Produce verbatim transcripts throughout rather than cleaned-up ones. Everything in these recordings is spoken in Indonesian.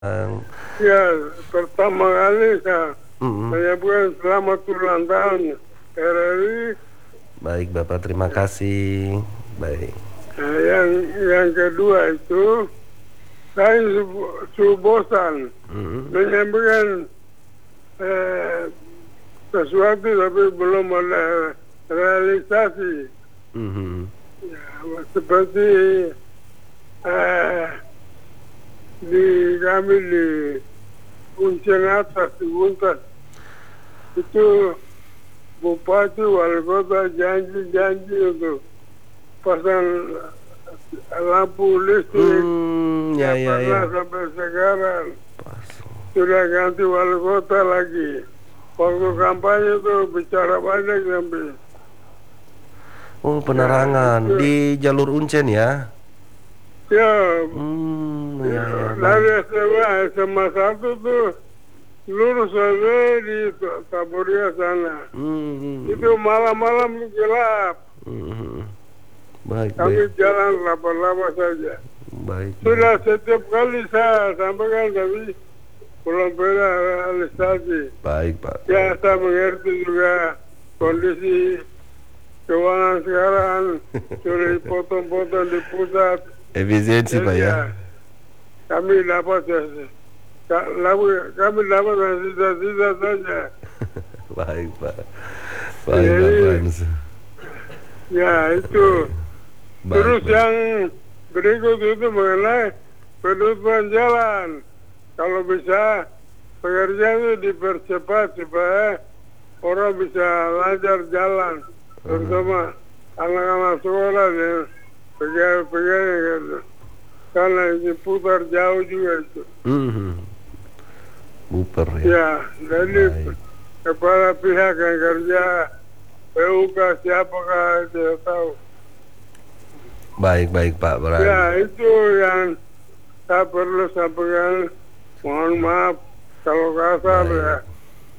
Eee, Ya, pertama kali saya mhm. menyampaikan selamat ulang tahun R R I. Baik Bapak, terima kasih. Baik. Nah, yang yang kedua itu saya su, su bosan Mhm. menyampaikan eh, sesuatu tapi belum ada realisasi. Mhm. Ya, seperti eh, di kami di Kuncen atas di Buntas itu Bupati wali kota janji-janji untuk pasang lampu listrik. Mmm, ya Ya ya ya. pernah sampai sekarang Pas. sudah ganti wali kota lagi. Waktu kampanye itu bicara banyak sampai Oh, ya penerangan itu di jalur Uncen ya? ya, Mmm, ya ya ya, dari baik. S M A S M A satu tuh lurus saja di Taburia sana. Mhm Itu mhm. malam-malam gelap. Mhm mhm. Baik Kami baik. jalan lama-lama saja. Baik baik. Sudah setiap kali saya sampaikan tapi belum pernah realisasi. Baik Pak, Ya baik. saya mengerti juga kondisi keuangan sekarang sudah dipotong-potong di pusat. Efisiensi Pak Jadi ya? ya kami dapat ya, ka- lalu- kami dapat yang sisa-sisa saja. Baik Pak. Baik Pak Jadi Frans. ya Baik. itu. Baik Terus baik. yang berikut itu mengenai penutupan jalan. Kalau bisa pekerjaan itu dipercepat supaya orang bisa lancar jalan, Mhm. terutama anak-anak sekolah dan pegawai-pegawai gitu. Karena ini putar jauh juga itu. Mhm. Buper ya. Ya, jadi Baik. kepala pihak yang kerja P U K siapakah tidak tahu. Baik baik Pak Ya, Frans. itu yang saya perlu sampaikan. Mohon maaf kalau kasar ya. Baik.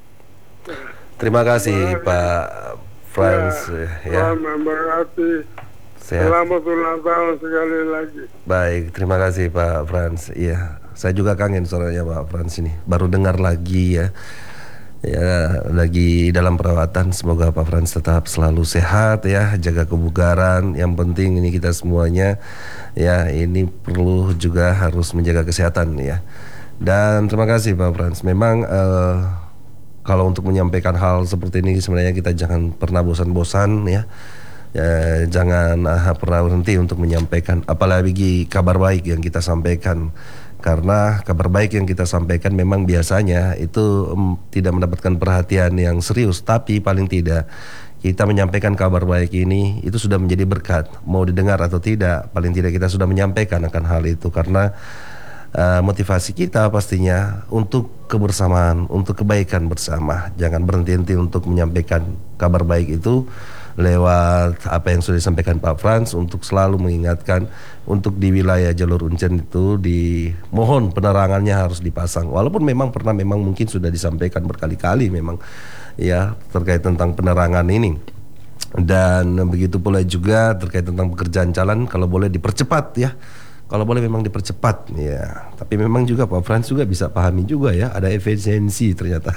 Terima Terima kasih kasih. Pak Ya, Frans ya. Tuhan memberkati. Sehat. Selamat ulang tahun sekali lagi. Baik, terima kasih Pak Frans. Iya, saya juga kangen suaranya Pak Frans ini. Baru dengar lagi ya. Ya, lagi dalam perawatan. Semoga Pak Frans tetap selalu sehat ya, jaga kebugaran. Yang penting ini kita semuanya ya, ini perlu juga harus menjaga kesehatan ya. Dan terima kasih Pak Frans. Memang eh, kalau untuk menyampaikan hal seperti ini sebenarnya kita jangan pernah bosan-bosan ya. Ya, jangan ah, pernah berhenti untuk menyampaikan apalagi kabar baik yang kita sampaikan, karena kabar baik yang kita sampaikan memang biasanya itu em, tidak mendapatkan perhatian yang serius, tapi paling tidak kita menyampaikan kabar baik ini itu sudah menjadi berkat, mau didengar atau tidak, paling tidak kita sudah menyampaikan akan hal itu, karena eh, motivasi kita pastinya untuk kebersamaan, untuk kebaikan bersama. Jangan berhenti-henti untuk menyampaikan kabar baik itu lewat apa yang sudah disampaikan Pak Frans, untuk selalu mengingatkan untuk di wilayah jalur Uncen itu dimohon penerangannya harus dipasang. Walaupun memang pernah memang mungkin sudah disampaikan berkali-kali memang ya terkait tentang penerangan ini. Dan begitu pula juga terkait tentang pekerjaan jalan, kalau boleh dipercepat ya. Kalau boleh memang dipercepat ya. Tapi memang juga Pak Frans juga bisa pahami juga ya, ada efisiensi ternyata.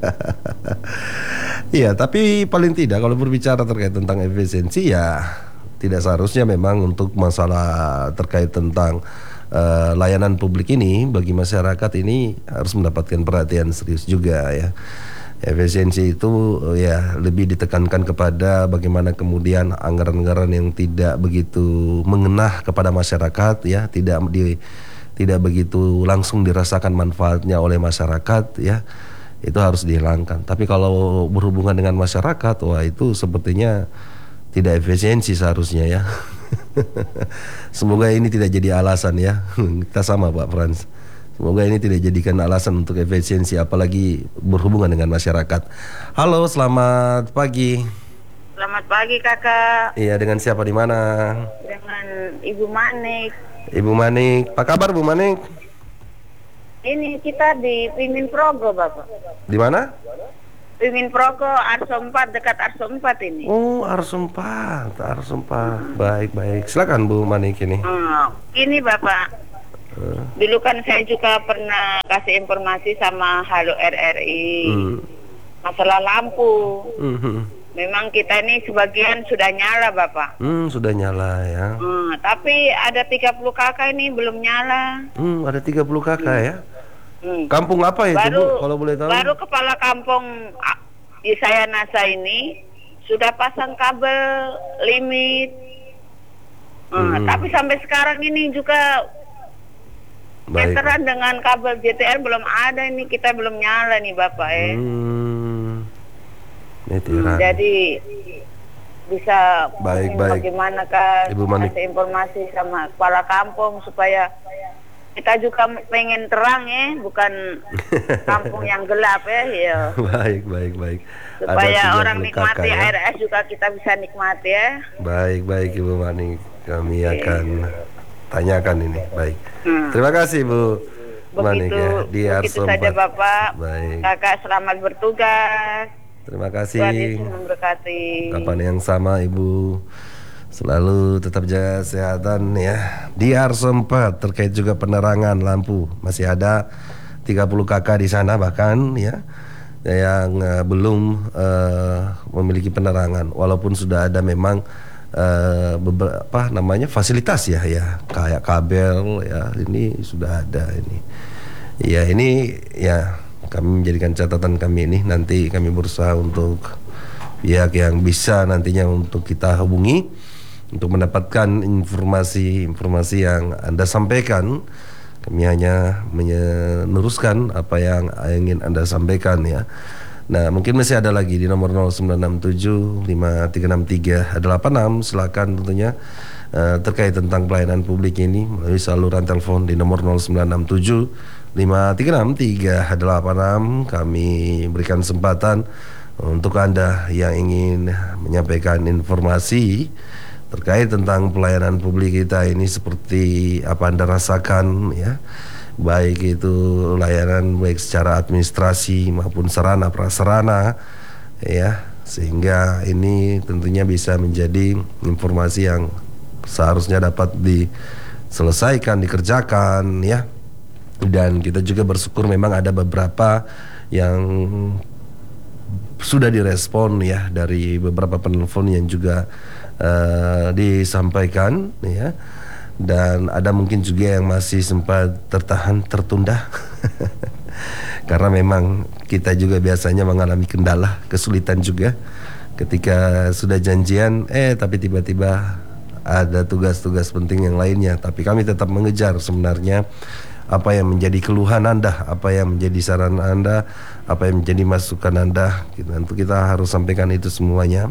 Iya, tapi paling tidak kalau berbicara terkait tentang efisiensi ya tidak seharusnya memang untuk masalah terkait tentang eh, layanan publik ini bagi masyarakat ini harus mendapatkan perhatian serius juga ya. Efisiensi itu eh, ya lebih ditekankan kepada bagaimana kemudian anggaran-anggaran yang tidak begitu mengenah kepada masyarakat ya, tidak di tidak begitu langsung dirasakan manfaatnya oleh masyarakat ya, itu harus dihilangkan. Tapi kalau berhubungan dengan masyarakat, wah itu sepertinya tidak efisiensi seharusnya ya. Semoga ini tidak jadi alasan ya. Kita sama Pak Frans. Semoga ini tidak jadikan alasan untuk efisiensi, apalagi berhubungan dengan masyarakat. Halo, selamat pagi. Selamat pagi kakak, Iya, dengan siapa di mana? dengan Ibu Manik. Ibu Manik. Apa kabar Bu Manik? Ini kita di Pimin Progo bapak. Di mana? Pimin Progo Arso empat, dekat Arso empat ini. Oh, Arso empat, Arso empat. Baik, baik. Silakan Bu Manik ini. Hmm, ini bapak, Dulu kan saya juga pernah kasih informasi sama Halo R R I Hmm. masalah lampu. Hmm. Memang kita ini sebagian sudah nyala, Bapak. Hmm, sudah nyala ya. Hmm, tapi ada tiga puluh kakak ini belum nyala. Hmm, ada tiga puluh kakak ya. Hmm. Kampung apa itu, Baru, Bu, kalau boleh tahu? baru kepala kampung ah, di saya Nasa ini sudah pasang kabel limit. Hmm, Hmm. Tapi sampai sekarang ini juga Baik. meteran dengan kabel J T L belum ada, ini kita belum nyala nih Bapak eh. Hmm. Hmm, Meteran. jadi bisa Baik, mungkin baik. bagaimana kan Ibu Manik. kasih informasi sama kepala kampung supaya kita juga pengen terang ya, bukan kampung yang gelap ya, ya. Baik, baik, baik. Ada Supaya tiga orang puluh nikmati kakak ya. A R S juga kita bisa nikmati ya. Baik, baik Ibu Manik. Kami akan tanyakan ini. Baik. Hmm. Terima kasih Bu Manik Begitu, ya. Di begitu saja Arsompat. Bapak. Baik. Kakak selamat bertugas. Terima Tuhan kasih. Yesus memberkati. Kapan yang sama Ibu. Selalu tetap jaga kesehatan ya. Di Arsompat terkait juga penerangan lampu. Masih ada tiga puluh kakak di sana bahkan ya yang uh, belum uh, memiliki penerangan, walaupun sudah ada memang uh, beberapa namanya fasilitas ya ya kayak kabel ya, ini sudah ada ini. Ya ini ya kami menjadikan catatan kami ini, nanti kami berusaha untuk pihak yang bisa nantinya untuk kita hubungi untuk mendapatkan informasi-informasi yang Anda sampaikan. Kami hanya meneruskan apa yang ingin Anda sampaikan ya. Nah, mungkin masih ada lagi di nomor nol sembilan enam tujuh lima tiga enam tiga delapan enam. Silakan tentunya uh, terkait tentang pelayanan publik ini melalui saluran telepon di nomor nol sembilan enam tujuh lima tiga enam tiga delapan enam. Kami berikan kesempatan untuk Anda yang ingin menyampaikan informasi terkait tentang pelayanan publik kita ini, seperti apa Anda rasakan ya, baik itu layanan baik secara administrasi maupun sarana prasarana ya, sehingga ini tentunya bisa menjadi informasi yang seharusnya dapat diselesaikan, dikerjakan ya. Dan kita juga bersyukur memang ada beberapa yang sudah direspon ya dari beberapa penelpon yang juga Uh, disampaikan ya, dan ada mungkin juga yang masih sempat tertahan tertunda karena memang kita juga biasanya mengalami kendala, kesulitan juga ketika sudah janjian eh tapi tiba-tiba ada tugas-tugas penting yang lainnya, tapi kami tetap mengejar sebenarnya apa yang menjadi keluhan Anda, apa yang menjadi saran Anda, apa yang menjadi masukan Anda. Tentu kita harus sampaikan itu semuanya.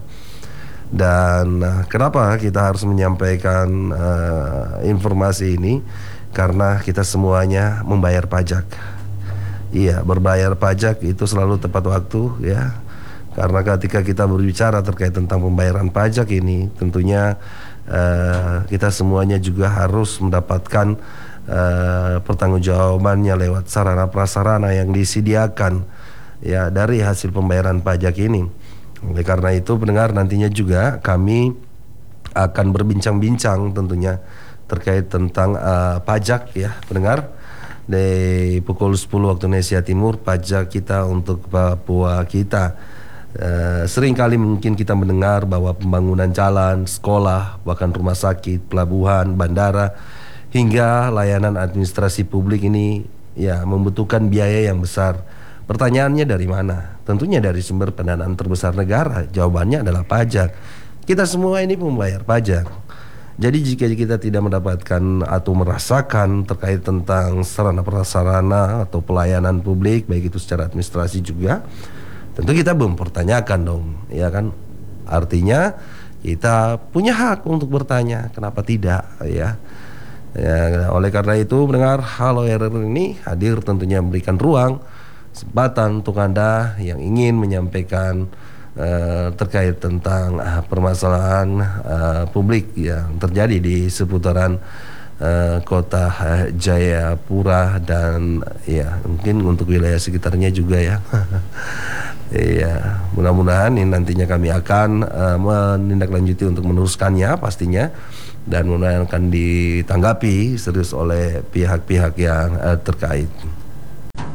Dan uh, kenapa kita harus menyampaikan uh, informasi ini? Karena kita semuanya membayar pajak. Iya, berbayar pajak itu selalu tepat waktu ya. Karena ketika kita berbicara terkait tentang pembayaran pajak ini, tentunya uh, kita semuanya juga harus mendapatkan uh, pertanggungjawabannya lewat sarana prasarana yang disediakan ya dari hasil pembayaran pajak ini. Oleh karena itu pendengar, nantinya juga kami akan berbincang-bincang tentunya terkait tentang uh, pajak ya pendengar. Di pukul sepuluh waktu Indonesia Timur, pajak kita untuk Papua kita. Uh, sering kali mungkin kita mendengar bahwa pembangunan jalan, sekolah, bahkan rumah sakit, pelabuhan, bandara, hingga layanan administrasi publik ini ya membutuhkan biaya yang besar. Pertanyaannya dari mana? Tentunya dari sumber pendanaan terbesar negara. Jawabannya adalah pajak. Kita semua ini membayar pajak. Jadi jika kita tidak mendapatkan atau merasakan terkait tentang sarana prasarana atau pelayanan publik, baik itu secara administrasi juga, tentu kita mempertanyakan dong, ya kan? Artinya kita punya hak untuk bertanya, kenapa tidak, ya? Ya, oleh karena itu, mendengar Halo R R ini hadir tentunya memberikan ruang, kesempatan untuk Anda yang ingin menyampaikan uh, terkait tentang uh, permasalahan uh, publik yang terjadi di seputaran uh, kota uh, Jayapura dan ya mungkin untuk wilayah sekitarnya juga ya. Iya, mudah-mudahan ini nantinya kami akan uh, menindaklanjuti untuk meneruskannya pastinya. dan mudah-mudahan akan ditanggapi serius oleh pihak-pihak yang uh, terkait.